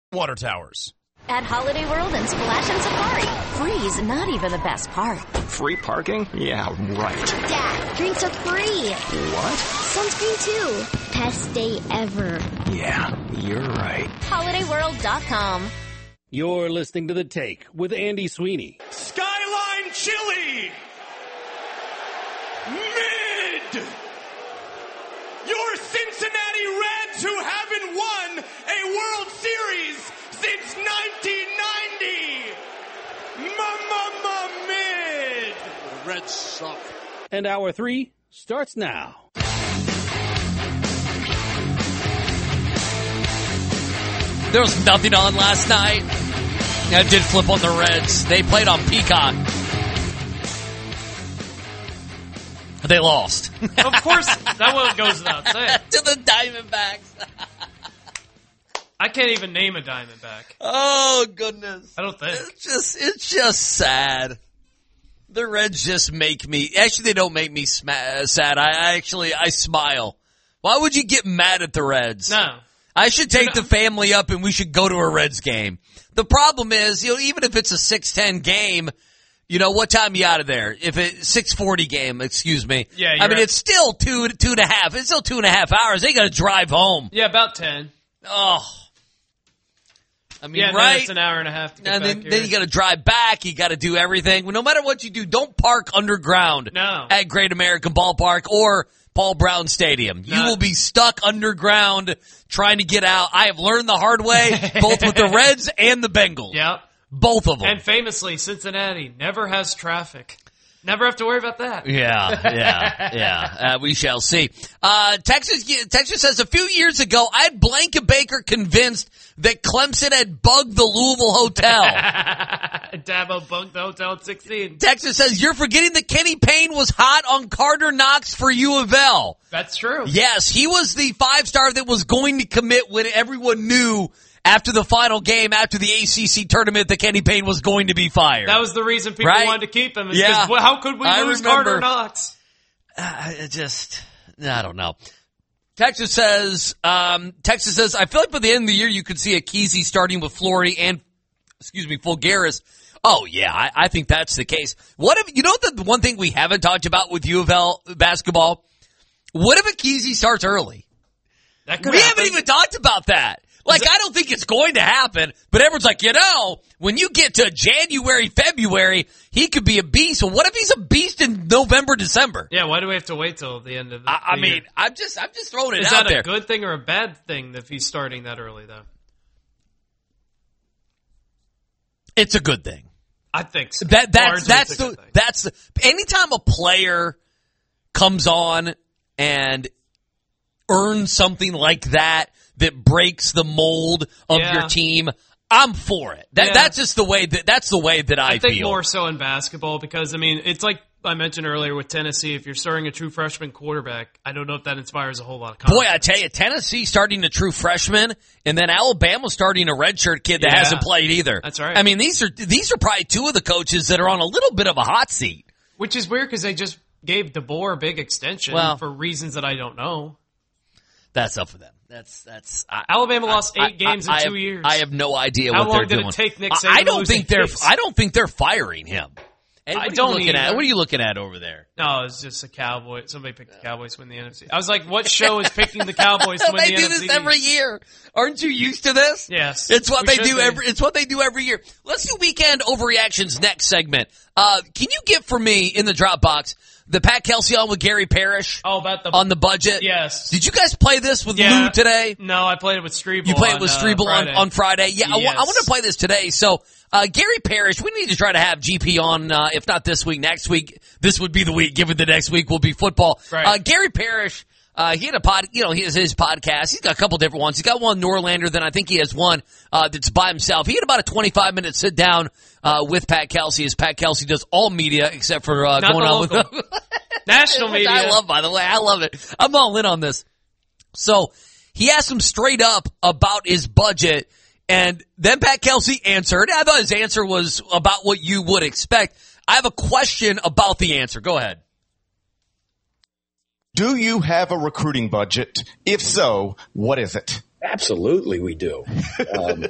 water towers. At Holiday World and Splash and Safari, free's not even the best part. Free parking? Yeah, right. Dad, drinks are free. What? Sunscreen too. Best day ever. Yeah, you're right. HolidayWorld.com. You're listening to The Take with Andy Sweeney. Skyline Chili! Mid! Your Cincinnati Reds, who haven't won a World Series since 1990! Mid! The Reds suck. And Hour 3 starts now. There was nothing on last night. I did flip on the Reds. They played on Peacock. They lost. Of course, that one goes without saying. To the Diamondbacks. I can't even name a Diamondback. Oh, goodness. I don't think. It's just sad. The Reds just make me, actually they don't make me sad. I smile. Why would you get mad at the Reds? No. I should take the family up and we should go to a Reds game. The problem is, even if it's a 6:10 game, what time are you out of there? If it's 6:40 game, excuse me. Yeah, I mean, it's still two and a half. It's still 2.5 hours. They got to drive home. Yeah, about 10. Oh. I mean, yeah, right? It's an hour and a half to get and back then you got to drive back. You got to do everything. Well, no matter what you do, don't park underground at Great American Ballpark or Paul Brown Stadium. You will be stuck underground trying to get out. I have learned the hard way, both with the Reds and the Bengals. Yep. Both of them. And famously, Cincinnati never has traffic. Never have to worry about that. Yeah. We shall see. Texas says a few years ago, I had Blanca Baker convinced that Clemson had bugged the Louisville hotel. Dabo bugged the hotel at 16. Texas says, you're forgetting that Kenny Payne was hot on Carter Knox for U of L. That's true. Yes, he was the 5-star that was going to commit when everyone knew after the final game, after the ACC tournament, that Kenny Payne was going to be fired. That was the reason people wanted to keep him. Yeah. How could we lose Carter Knox? I don't know. Texas says, I feel like by the end of the year, you could see a Kesey starting with Flory and, Fulgaris. Oh, yeah, I think that's the case. The one thing we haven't talked about with U of L basketball? What if a Kesey starts early? We haven't even talked about that. I don't think it's going to happen, but everyone's like, when you get to January, February, he could be a beast. So what if he's a beast in November, December? Yeah, why do we have to wait till the end of the year? I'm just throwing it out there. Is that a good thing or a bad thing if he's starting that early, though? It's a good thing. I think so. Anytime a player comes on and earns something like that breaks the mold of your team, I'm for it. That's just the way that I feel. I think more so in basketball because, it's like I mentioned earlier with Tennessee, if you're starting a true freshman quarterback, I don't know if that inspires a whole lot of confidence. Boy, I tell you, Tennessee starting a true freshman, and then Alabama starting a redshirt kid that hasn't played either. That's right. These are probably two of the coaches that are on a little bit of a hot seat. Which is weird because they just gave DeBoer a big extension for reasons that I don't know. That's up for them. Alabama lost 8 games in 2 years. I have no idea what they're doing. How long did it take Nick Saban? I don't think they're firing him. What are you looking at over there? No, it's just a Cowboy. Somebody picked the Cowboys to win the NFC. I was like, what show is picking the Cowboys to win the NFC? They do this every year. Aren't you used to this? Yes. It's what they do every year. Let's do weekend overreactions next segment. Can you get for me in the Dropbox the Pat Kelsey on with Gary Parrish? Oh, about on the budget? Yes. Did you guys play this with Lou today? No, I played it with Strebel. You played it with Strebel on Friday? Yeah, yes. I want to play this today. So, Gary Parrish, we need to try to have GP on, if not this week, next week. This would be the week, given the next week will be football. Right. Gary Parrish, he had he has his podcast. He's got a couple different ones. He's got one Norlander, then I think he has one, that's by himself. He had about a 25-minute sit down, with Pat Kelsey, as Pat Kelsey does all media except for, going on with national media. I love, by the way. I love it. I'm all in on this. So, he asked him straight up about his budget. And then Pat Kelsey answered. I thought his answer was about what you would expect. I have a question about the answer. Go ahead. Do you have a recruiting budget? If so, what is it? Absolutely, we do.